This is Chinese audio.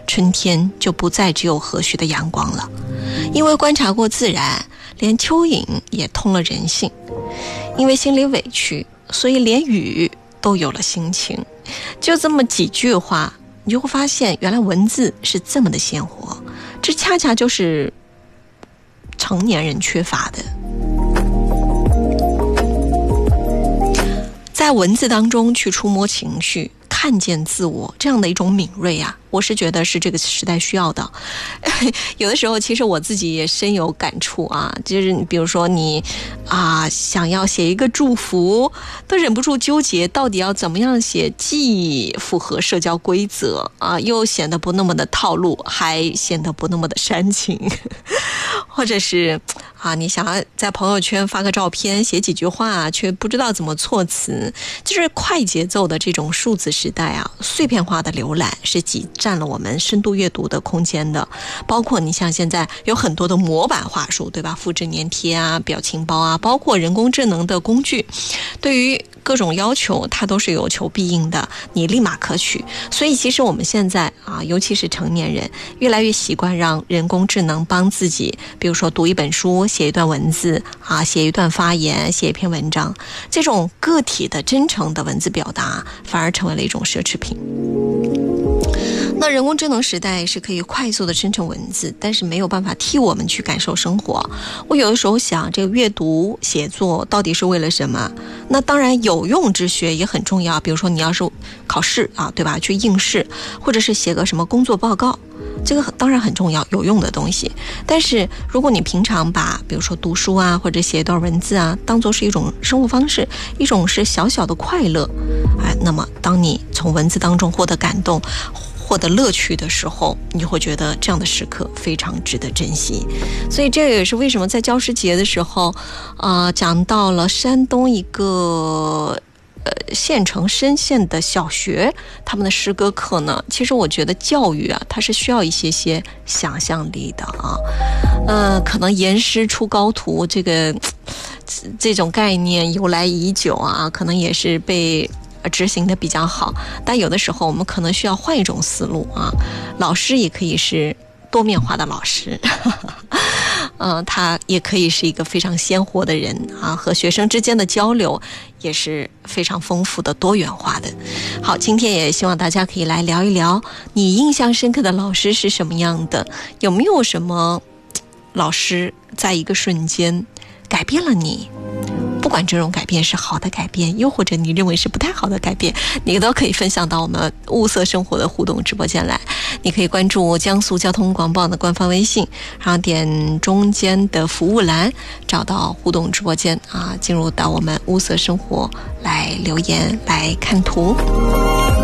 春天就不再只有和煦的阳光了。因为观察过自然，连蚯蚓也通了人性。因为心里委屈，所以连雨都有了心情。就这么几句话，你就会发现原来文字是这么的鲜活，这恰恰就是成年人缺乏的。在文字当中去触摸情绪，看见自我，这样的一种敏锐啊，我是觉得是这个时代需要的。有的时候其实我自己也深有感触啊，就是比如说你想要写一个祝福，都忍不住纠结到底要怎么样写，既符合社交规则又显得不那么的套路，还显得不那么的煽情。或者是你想要在朋友圈发个照片，写几句话，却不知道怎么措辞。就是快节奏的这种数字时代啊，碎片化的浏览是挤占了我们深度阅读的空间的。包括你像现在有很多的模板话术，对吧？复制粘贴啊，表情包啊，包括人工智能的工具，对于各种要求它都是有求必应的，你立马可取。所以其实我们现在尤其是成年人，越来越习惯让人工智能帮自己，比如说读一本书，写一段文字写一段发言，写一篇文章。这种个体的真诚的文字表达反而成为了一种奢侈品。那人工智能时代是可以快速的生成文字，但是没有办法替我们去感受生活。我有的时候想，这个阅读写作到底是为了什么？那当然有用之学也很重要，比如说你要是考试对吧，去应试，或者是写个什么工作报告，这个当然很重要，有用的东西。但是如果你平常把比如说读书或者写一段文字当作是一种生活方式，一种是小小的快乐那么当你从文字当中获得感动，获得乐趣的时候，你就会觉得这样的时刻非常值得珍惜。所以这也是为什么在教师节的时候讲到了山东一个县城深县的小学，他们的诗歌课呢，其实我觉得教育它是需要一些想象力的可能言诗出高徒这种概念由来已久可能也是被执行的比较好，但有的时候我们可能需要换一种思路老师也可以是多面化的老师他也可以是一个非常鲜活的人和学生之间的交流也是非常丰富的多元化的。好，今天也希望大家可以来聊一聊你印象深刻的老师是什么样的，有没有什么老师在一个瞬间改变了你，不管这种改变是好的改变，又或者你认为是不太好的改变，你都可以分享到我们物色生活的互动直播间来。你可以关注江苏交通广播的官方微信，然后点中间的服务栏找到互动直播间进入到我们物色生活来留言来看图。